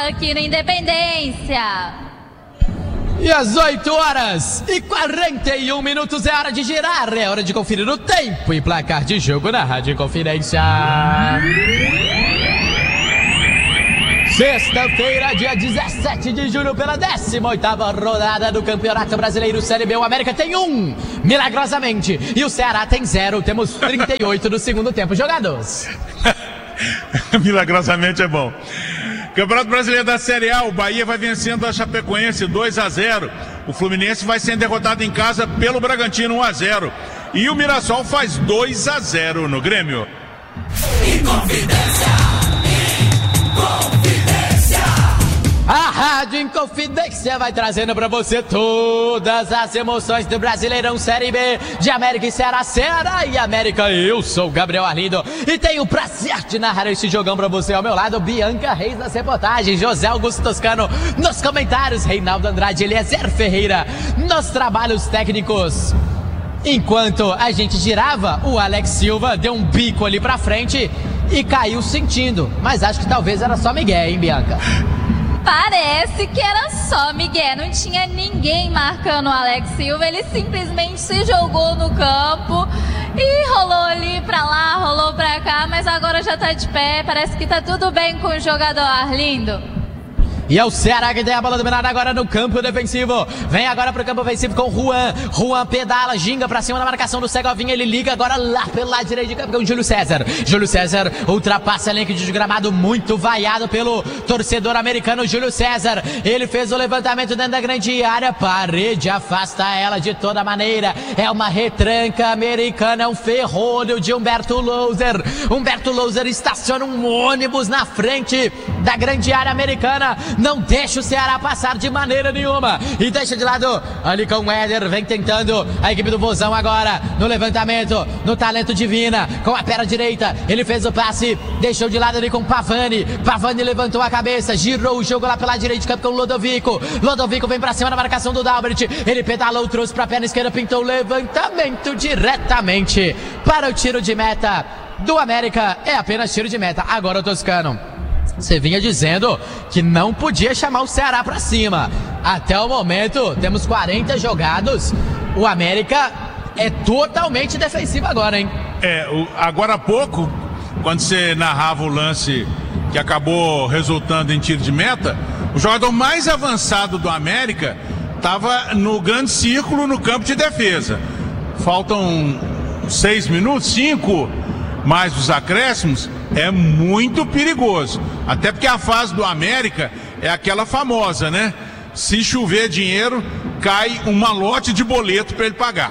aqui na Independência. E às 8h41 é hora de girar, é hora de conferir o tempo e placar de jogo na Rádio Inconfidência. Sexta-feira, dia 17 de julho, pela 18ª rodada do Campeonato Brasileiro Série B, o América tem 1, milagrosamente, e o Ceará tem 0, temos 38 do segundo tempo jogados. Milagrosamente é bom. Campeonato Brasileiro da Série A, o Bahia vai vencendo a Chapecoense 2-0. O Fluminense vai sendo derrotado em casa pelo Bragantino 1-0. E o Mirassol faz 2-0 no Grêmio. Inconfidência! A Rádio Inconfidência vai trazendo pra você todas as emoções do Brasileirão Série B, de América e Ceará, Ceará e América. Eu sou o Gabriel Arlindo e tenho o prazer de narrar este jogão pra você. Ao meu lado, Bianca Reis nas reportagens, José Augusto Toscano nos comentários, Reinaldo Andrade, Eliezer Ferreira nos trabalhos técnicos. Enquanto a gente girava, o Alex Silva deu um bico ali pra frente e caiu sentindo, mas acho que talvez era só Miguel, hein, Bianca? Parece que era só Miguel, não tinha ninguém marcando o Alex Silva, ele simplesmente se jogou no campo e rolou ali pra lá, rolou pra cá, mas agora já tá de pé, parece que tá tudo bem com o jogador Arlindo. E é o Ceará que tem a bola dominada agora no campo defensivo. Vem agora pro campo ofensivo com Juan. Juan pedala, ginga pra cima da marcação do Segovinha. Ele liga agora lá pelo lado direito de campo com o Júlio César. Júlio César ultrapassa a linha de gramado, muito vaiado pelo torcedor americano Júlio César. Ele fez o levantamento dentro da grande área. Parede afasta ela de toda maneira. É uma retranca americana, é um ferrolho de Humberto Louser. Humberto Louser estaciona um ônibus na frente da grande área americana. Não deixa o Ceará passar de maneira nenhuma. E deixa de lado ali com o Éder. Vem tentando a equipe do Vozão agora no levantamento, no talento Divina, com a perna direita. Ele fez o passe, deixou de lado ali com Pavani. Pavani levantou a cabeça, girou o jogo lá pela direita de campo com o Lodovico. Lodovico vem pra cima da marcação do Dalbert. Ele pedalou, trouxe pra perna esquerda, pintou o levantamento diretamente para o tiro de meta do América. É apenas tiro de meta. Agora o Toscano, você vinha dizendo que não podia chamar o Ceará pra cima. Até o momento, temos 40 jogados. O América é totalmente defensivo agora, hein? Agora há pouco, quando você narrava o lance que acabou resultando em tiro de meta, o jogador mais avançado do América estava no grande círculo no campo de defesa. Faltam 6 minutos, 5, mais os acréscimos. É muito perigoso, até porque a fase do América é aquela famosa, né? Se chover dinheiro, cai um malote de boleto para ele pagar.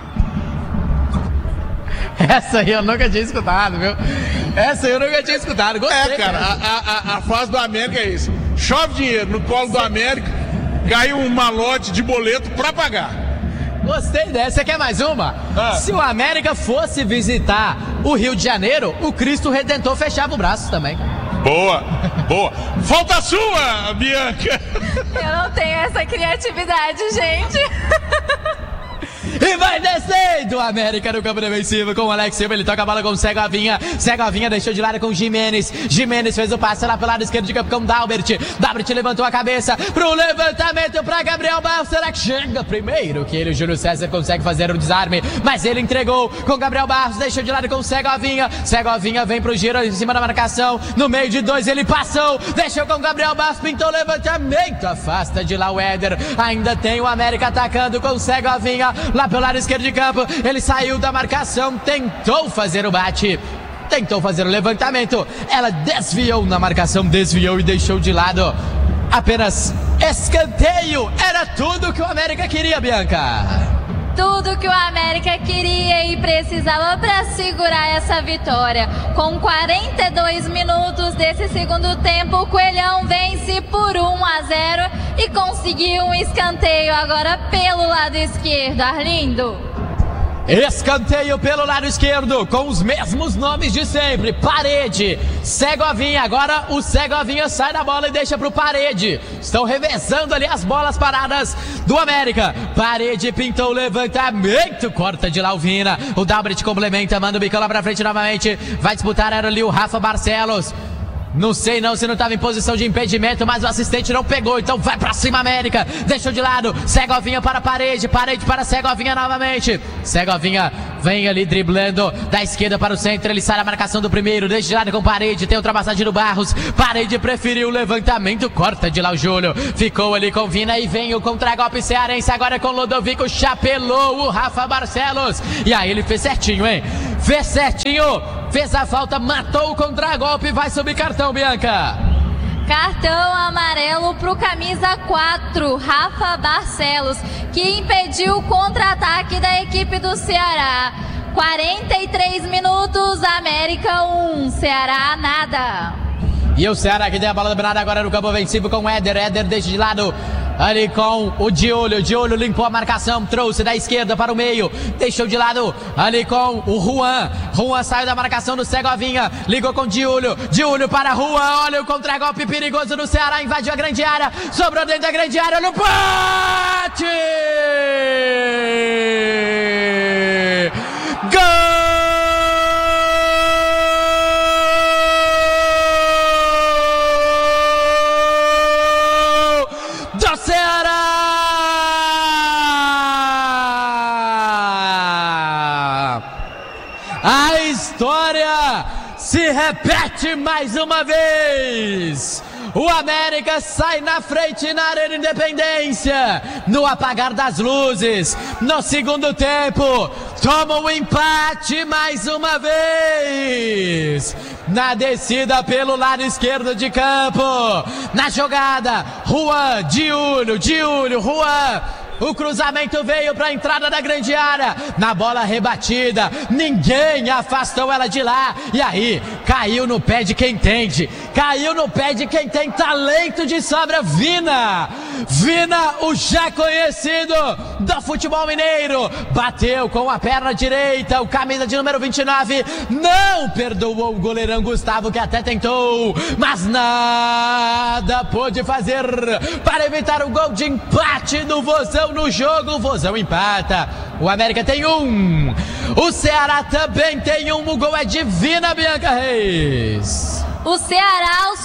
Essa aí eu nunca tinha escutado, viu? Essa aí eu nunca tinha escutado. Gostei, cara. A fase do América é isso. Chove dinheiro no colo do América, cai um malote de boleto para pagar. Gostei dessa. Você quer mais uma? Se o América fosse visitar o Rio de Janeiro, o Cristo Redentor fechava o braço também. Boa, boa. Falta a sua, Bianca. Eu não tenho essa criatividade, gente. E vai descendo o América no campo defensivo com o Alex Silva. Ele toca a bola com o Segovinha. Segovinha deixou de lado com o Jimenez. Jimenez fez o passe lá pelo lado esquerdo de campo com o Dalbert. Dalbert levantou a cabeça pro levantamento pra Gabriel Barros. Será que chega primeiro? Que ele, o Júlio César, consegue fazer o desarme, mas ele entregou com o Gabriel Barros. Deixou de lado com o Segovinha. Segovinha vem pro giro em cima da marcação. No meio de dois ele passou. Deixou com o Gabriel Barros. Pintou o levantamento. Afasta de lá o Éder. Ainda tem o América atacando com o Segovinha lá pelo lado esquerdo de campo. Ele saiu da marcação, tentou fazer o bate, tentou fazer o levantamento. Ela desviou na marcação, desviou e deixou de lado. Apenas escanteio. Era tudo que o América queria, Bianca. Tudo que o América queria e precisava para segurar essa vitória. Com 42 minutos desse segundo tempo, o Coelhão vence por 1-0 e conseguiu um escanteio agora pelo lado esquerdo, Arlindo. Escanteio pelo lado esquerdo, com os mesmos nomes de sempre. Parede, Segovinha. Agora o Segovinha sai da bola e deixa pro Parede. Estão revezando ali as bolas paradas do América. Parede pintou o levantamento, corta de Lauvina. O Dalbert complementa, manda o bicão lá pra frente novamente. Vai disputar, era ali o Rafa Barcelos. Não sei não se não estava em posição de impedimento, mas o assistente não pegou, então vai pra cima América, deixou de lado, Segovinha para a parede para Segovinha novamente, Segovinha vem ali driblando da esquerda para o centro, ele sai na marcação do primeiro, deixa de lado com Parede, tem ultrapassagem do Barros, Parede preferiu o levantamento, corta de lá o Júlio, ficou ali com Vina e vem o contragolpe cearense, agora com Lodovico, chapelou o Rafa Barcelos, e aí ele fez certinho, hein, fez certinho, fez a falta, matou o contragolpe, vai subir cartão, Bianca. Cartão amarelo pro camisa 4, Rafa Barcelos, que impediu o contra-ataque da equipe do Ceará. 43 minutos, América 1, Ceará nada. E o Ceará que tem a bola dominada agora no campo ofensivo com o Éder deixa de lado ali com o Diolio limpou a marcação, trouxe da esquerda para o meio, deixou de lado ali com o Juan saiu da marcação do Segovinha, ligou com Diolio para Juan, olha o contragolpe perigoso do Ceará, invadiu a grande área, sobrou dentro da grande área, no bate! Gol! A história se repete mais uma vez. O América sai na frente na Arena Independência, no apagar das luzes, no segundo tempo, toma o empate mais uma vez. Na descida pelo lado esquerdo de campo, na jogada, Juan, Diolio, Juan. O cruzamento veio para a entrada da grande área, na bola rebatida, ninguém afastou ela de lá, e aí, caiu no pé de quem entende, caiu no pé de quem tem talento de sobra, Vina, o já conhecido do futebol mineiro, bateu com a perna direita, o camisa de número 29, não perdoou o goleirão Gustavo, que até tentou, mas nada pôde fazer para evitar o gol de empate do Vozão no jogo. O Vozão empata, o América tem um, o Ceará também tem um, o gol é de Vina, Bianca Reis. O Ceará, aos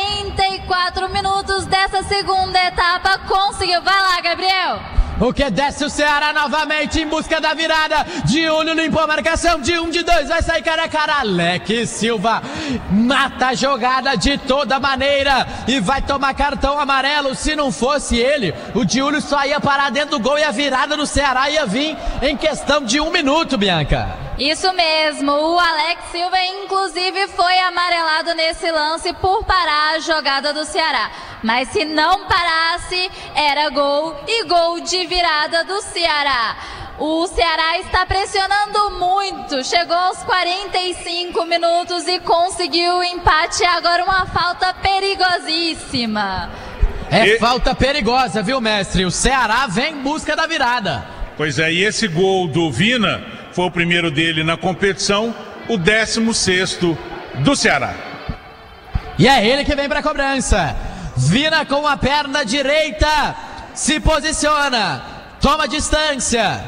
44 minutos dessa segunda etapa, conseguiu. Vai lá, Gabriel. O que desce o Ceará novamente em busca da virada. Diolio limpou a marcação, de 1, de 2, vai sair cara a cara. Alex Silva mata a jogada de toda maneira e vai tomar cartão amarelo. Se não fosse ele, o Diolio só ia parar dentro do gol e a virada do Ceará ia vir em questão de 1 minuto, Bianca. Isso mesmo, o Alex Silva inclusive foi amarelado nesse lance por parar a jogada do Ceará. Mas se não parasse, era gol e gol de virada do Ceará. O Ceará está pressionando muito, chegou aos 45 minutos e conseguiu o empate. Agora uma falta perigosíssima. Falta perigosa, viu, mestre? O Ceará vem em busca da virada. Pois é, e esse gol do Vina foi o primeiro dele na competição, o 16º do Ceará. E é ele que vem para a cobrança. Vina com a perna direita, se posiciona, toma distância.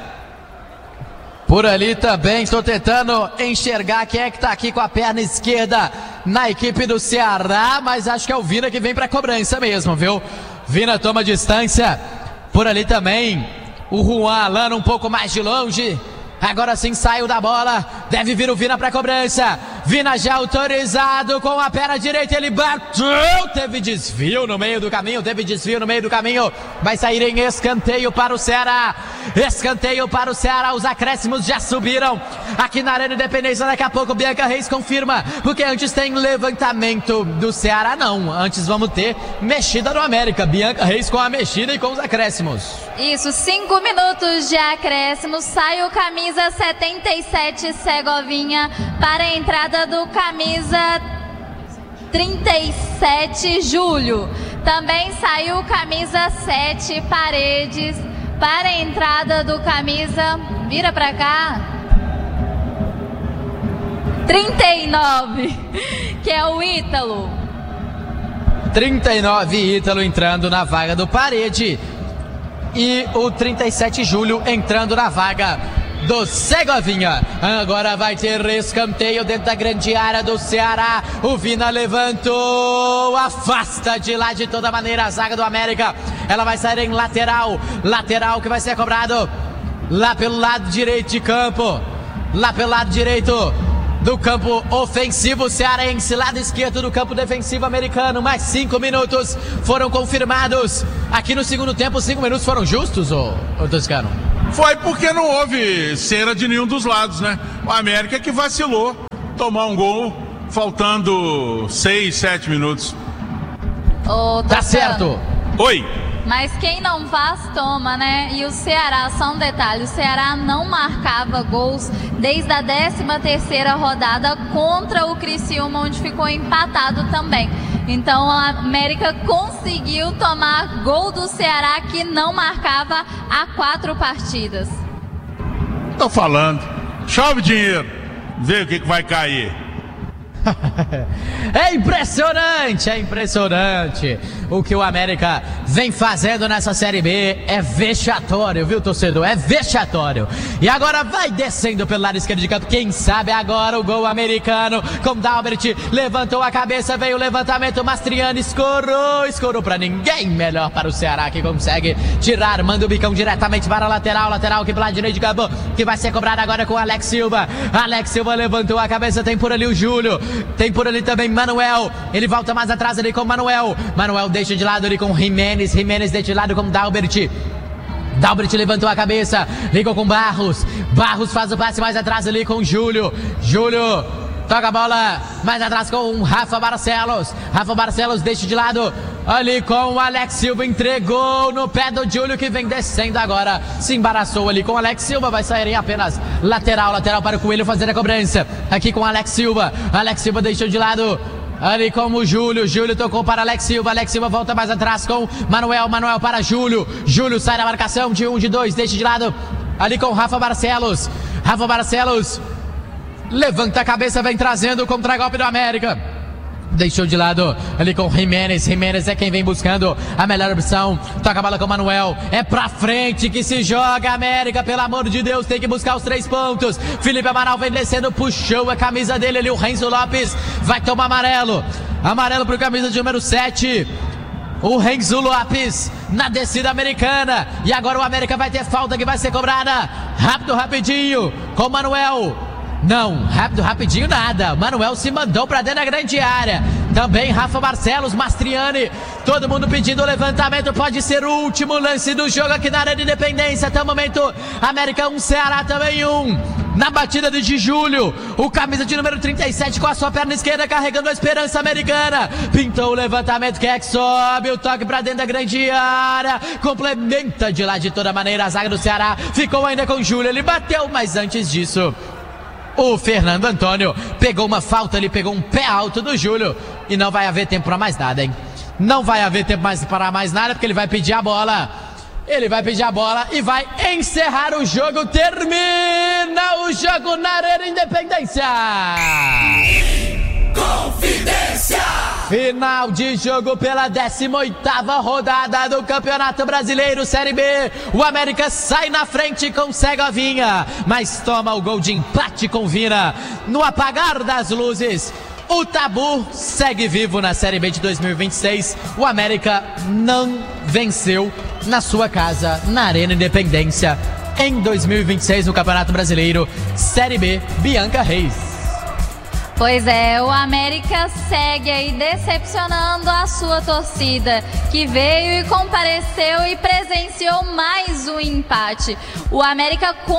Por ali também estou tentando enxergar quem é que tá aqui com a perna esquerda na equipe do Ceará, mas acho que é o Vina que vem para a cobrança mesmo, viu? Vina toma distância. Por ali também o Juan Alano um pouco mais de longe. Agora sim saiu da bola, deve vir o Vina para a cobrança. Vina já autorizado com a perna direita, ele bateu, teve desvio no meio do caminho, vai sair em escanteio para o Ceará. Os acréscimos já subiram aqui na Arena Independência. Daqui a pouco Bianca Reis confirma, porque antes tem levantamento do Ceará, não, antes vamos ter mexida no América. Bianca Reis com a mexida e com os acréscimos. Isso, 5 minutos de acréscimos, sai o camisa 77 Segovinha para a entrada do camisa 37 Júlio. Também saiu o camisa 7 Paredes para a entrada do camisa, vira pra cá, 39, que é o Ítalo. 39 Ítalo entrando na vaga do Parede e o 37 Júlio entrando na vaga do Segovinha. Agora vai ter escanteio dentro da grande área do Ceará. O Vina levantou, afasta de lá de toda maneira a zaga do América. Ela vai sair em lateral que vai ser cobrado lá pelo lado direito de campo, lá pelo lado direito do campo ofensivo cearense, lado esquerdo do campo defensivo americano. Mais 5 minutos foram confirmados aqui no segundo tempo. 5 minutos foram justos, ô Toscano? Foi porque não houve cera de nenhum dos lados, né? O América que vacilou tomar um gol faltando 6, 7 minutos. Tá certo. Oi. Mas quem não faz, toma, né? E o Ceará, só um detalhe, o Ceará não marcava gols desde a 13ª rodada contra o Criciúma, onde ficou empatado também. Então a América conseguiu tomar gol do Ceará, que não marcava há 4 partidas. Tô falando. Chove dinheiro. Vê o que vai cair. É impressionante o que o América vem fazendo nessa Série B. É vexatório, viu, torcedor? É vexatório. E agora vai descendo pelo lado esquerdo de campo. Quem sabe agora o gol americano com Dalbert. Levantou a cabeça, veio o levantamento. Mastriani escorou pra ninguém. Melhor para o Ceará, que consegue tirar. Manda o bicão diretamente para a lateral aqui pelo lado direito de campo, que vai ser cobrado agora com Alex Silva. Alex Silva levantou a cabeça, tem por ali o Júlio. Tem por ali também Manuel. Ele volta mais atrás ali com Manuel. Manuel deixa de lado ali com Jimenez. Jimenez deixa de lado com Dalbert. Dalbert levantou a cabeça. Ligou com Barros. Barros faz o passe mais atrás ali com Júlio. Júlio toca a bola mais atrás com Rafa Barcelos. Rafa Barcelos deixa de lado ali com o Alex Silva. Entregou no pé do Júlio, que vem descendo agora. Se embaraçou ali com o Alex Silva. Vai sair em apenas lateral para o Coelho fazer a cobrança. Aqui com o Alex Silva. Alex Silva deixou de lado ali com o Júlio. Júlio tocou para Alex Silva. Alex Silva volta mais atrás com Manuel. Manuel para Júlio. Júlio sai da marcação de 1, de 2. Deixa de lado ali com Rafa Barcelos. Rafa Barcelos levanta a cabeça, vem trazendo o contragolpe do América. Deixou de lado ali com Jimenez. Jimenez é quem vem buscando a melhor opção. Toca a bola com o Manuel. É pra frente que se joga, América. Pelo amor de Deus, tem que buscar os 3 pontos. Felipe Amaral vem descendo, puxou a camisa dele ali. O Renzo Lopes vai tomar amarelo. Amarelo pro camisa de número 7. O Renzo Lopes na descida americana. E agora o América vai ter falta que vai ser cobrada. Rapidinho com o Manuel. Não, rapidinho nada. Manuel se mandou pra dentro da grande área. Também Rafa Barcelos, Mastriani. Todo mundo pedindo o levantamento. Pode ser o último lance do jogo aqui na Arena Independência. Até o momento, América 1, Ceará também 1. Na batida de Júlio, o camisa de número 37 com a sua perna esquerda carregando a esperança americana. Pintou o levantamento, quem é que sobe? O toque pra dentro da grande área. Complementa de lá de toda maneira a zaga do Ceará. Ficou ainda com Júlio, ele bateu, mas antes disso o Fernando Antônio pegou uma falta ali, pegou um pé alto do Júlio. E não vai haver tempo para mais nada, hein? Não vai haver tempo para mais nada, porque ele vai pedir a bola. Ele vai pedir a bola e vai encerrar o jogo. Termina o jogo na Arena Independência. Confidência! Final de jogo pela 18ª rodada do Campeonato Brasileiro Série B. O América sai na frente com Segovinha, mas toma o gol de empate com Vina. No apagar das luzes, o tabu segue vivo na Série B de 2026. O América não venceu na sua casa, na Arena Independência, em 2026 no Campeonato Brasileiro Série B. Bianca Reis. Pois é, o América segue aí decepcionando a sua torcida, que veio e compareceu e presenciou mais um empate. O América